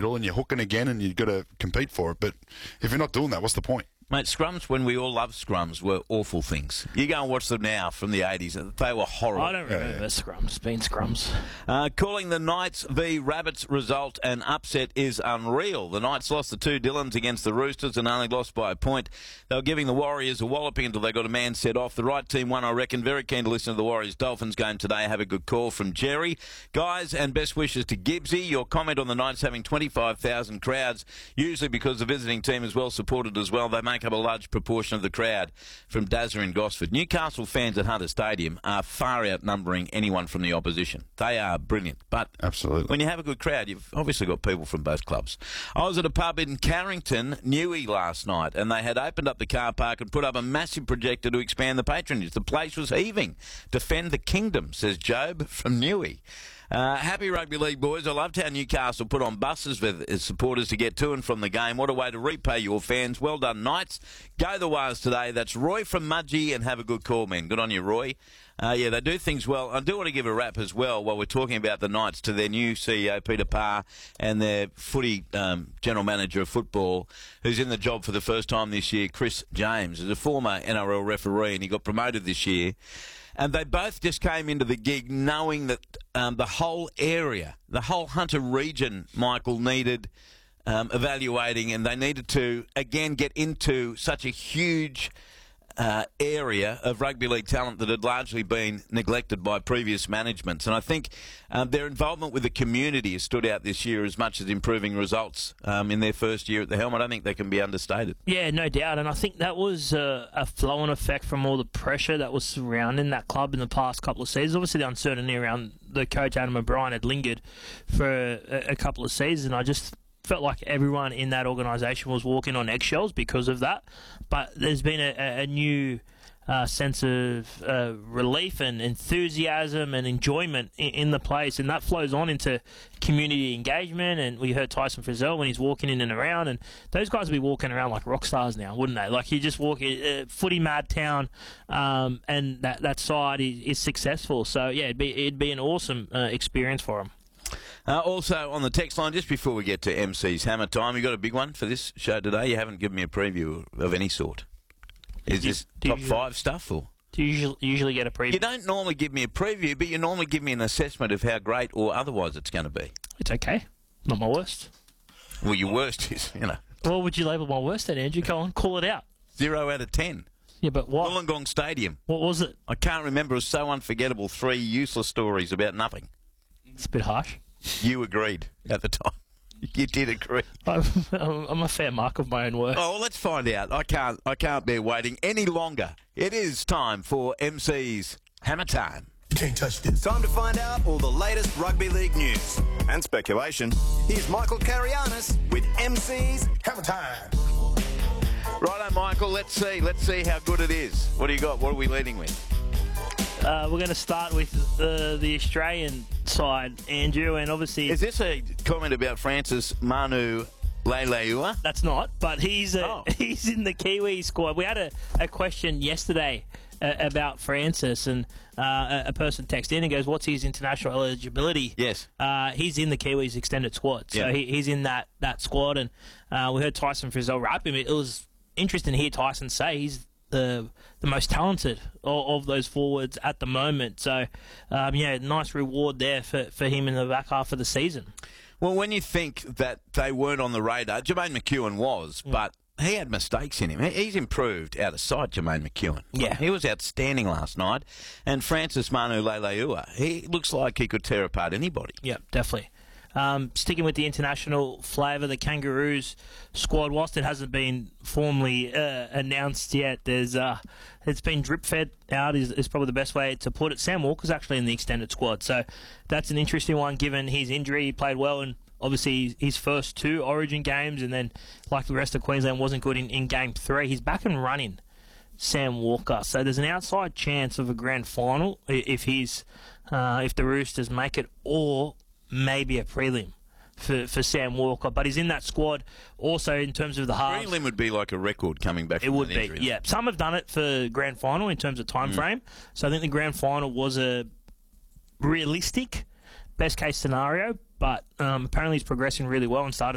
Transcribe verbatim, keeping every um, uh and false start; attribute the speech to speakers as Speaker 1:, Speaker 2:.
Speaker 1: drill and you're hooking again and you've got to compete for it. But if you're not doing that, what's the point?
Speaker 2: Mate, scrums, when we all loved scrums, were awful things. You go and watch them now from the eighties. They were horrible.
Speaker 3: I don't remember
Speaker 1: Yeah, yeah.
Speaker 3: scrums, being scrums.
Speaker 2: Uh, calling the Knights v Rabbits result an upset is unreal. The Knights lost the two Dillons against the Roosters and only lost by a point. They were giving the Warriors a walloping until they got a man set off. The right team won, I reckon. Very keen to listen to the Warriors-Dolphins game today. Have a good call from Jerry. Guys, and best wishes to Gibbsy. Your comment on the Knights having twenty-five thousand crowds, usually because the visiting team is well supported as well. They make up a large proportion of the crowd from Dazza in Gosford. Newcastle fans at Hunter Stadium are far outnumbering anyone from the opposition. They are brilliant. But
Speaker 1: Absolutely.
Speaker 2: when you have a good crowd, you've obviously got people from both clubs. I was at a pub in Carrington, Newey, last night, and they had opened up the car park and put up a massive projector to expand the patronage. The place was heaving. Defend the kingdom, says Job from Newey. Uh, happy rugby league, boys. I loved how Newcastle put on buses with its supporters to get to and from the game. What a way to repay your fans. Well done, Knights. Go the Wars today. That's Roy from Mudgee, and have a good call, man. Good on you, Roy. Uh, yeah, they do things well. I do want to give a rap as well while we're talking about the Knights to their new C E O, Peter Parr, and their footy um, general manager of football, who's in the job for the first time this year, Chris James, is a former N R L referee, and he got promoted this year. And they both just came into the gig knowing that um, the whole area, the whole Hunter region, Michael, needed um, evaluating, and they needed to, again, get into such a huge uh, area of rugby league talent that had largely been neglected by previous managements. And I think um, their involvement with the community has stood out this year as much as improving results um, in their first year at the helm. I don't think they can be understated.
Speaker 3: Yeah, no doubt. And I think that was uh, a flow-on effect from all the pressure that was surrounding that club in the past couple of seasons. Obviously, the uncertainty around the coach, Adam O'Brien, had lingered for a, a couple of seasons. I just felt like everyone in that organisation was walking on eggshells because of that. But there's been a, a new uh, sense of uh, relief and enthusiasm and enjoyment in, in the place, and that flows on into community engagement. And we heard Tyson Frizzell when he's walking in and around, and those guys will be walking around like rock stars now, wouldn't they? Like, you just walk, uh, footy mad town, um, and that, that side is, is successful. So, yeah, it'd be, it'd be an awesome uh, experience for them.
Speaker 2: Uh, also, on the text line, just before we get to M C's Hammer Time, you got a big one for this show today? You haven't given me a preview of any sort. Is
Speaker 3: Do you-
Speaker 2: this
Speaker 3: do you
Speaker 2: top
Speaker 3: usually-
Speaker 2: five stuff? Or
Speaker 3: Do you usually, usually get a preview?
Speaker 2: you don't normally give me a preview, but you normally give me an assessment of how great or otherwise it's going to be.
Speaker 3: It's okay. Not my worst.
Speaker 2: Well, your worst is, you know,
Speaker 3: What would you label my worst then, Andrew? Go on, call it out.
Speaker 2: zero out of ten.
Speaker 3: Yeah, but what?
Speaker 2: Wollongong Stadium.
Speaker 3: What was it?
Speaker 2: I can't remember. It was so unforgettable. Three useless stories about nothing.
Speaker 3: It's a bit harsh.
Speaker 2: You agreed at the time. You did agree.
Speaker 3: I'm, I'm a fair mark of my own work.
Speaker 2: Oh, well, let's find out. I can't. I can't bear waiting any longer. It is time for M C's Hammer Time.
Speaker 4: You can't touch this.
Speaker 5: Time to find out all the latest rugby league news and speculation. Here's Michael Carianis with M C's
Speaker 4: Hammer time.
Speaker 2: Righto, Michael. Let's see. Let's see how good it is. What do you got? What are we leading with?
Speaker 3: Uh, we're going to start with uh, the Australian side, Andrew, and obviously
Speaker 2: Is this a comment about Francis Manu Leilua?
Speaker 3: that's not, but he's uh,
Speaker 2: Oh.
Speaker 3: he's in the Kiwi squad. We had a, a question yesterday uh, about Francis, and uh, a, a person texted in and goes, "What's his international eligibility?"
Speaker 2: Yes.
Speaker 3: Uh, he's in the Kiwis extended squad, so
Speaker 2: Yeah.
Speaker 3: he, he's in that, that squad, and uh, we heard Tyson Frizzell rap him. It was interesting to hear Tyson say he's the the most talented of, of those forwards at the moment. So, um, yeah, nice reward there for, for him in the back half of the season.
Speaker 2: Well, when you think that they weren't on the radar, Jermaine McEwen was, but he had mistakes in him. He- He's improved out of sight, Jermaine McEwen.
Speaker 3: Yeah.
Speaker 2: He was outstanding last night. And Francis Manu Leilua, he looks like he could tear apart anybody.
Speaker 3: Yeah, definitely. Um, sticking with the international flavour, the Kangaroos squad, whilst it hasn't been formally uh, announced yet, there's uh, it's been drip-fed out is, is probably the best way to put it. Sam Walker's actually in the extended squad, so that's an interesting one given his injury. He played well in, obviously, his first two Origin games, and then, like the rest of Queensland, wasn't good in, in game three. He's back and running, Sam Walker. So there's an outside chance of a grand final i- if he's uh, if the Roosters make it, or maybe a prelim for, for Sam Walker. But he's in that squad also in terms of the halves.
Speaker 2: Prelim would be like a record coming back
Speaker 3: It
Speaker 2: from
Speaker 3: would
Speaker 2: an
Speaker 3: be,
Speaker 2: injury.
Speaker 3: yeah. Some have done it for grand final in terms of time frame. So I think the grand final was a realistic best case scenario. But um, apparently he's progressing really well and started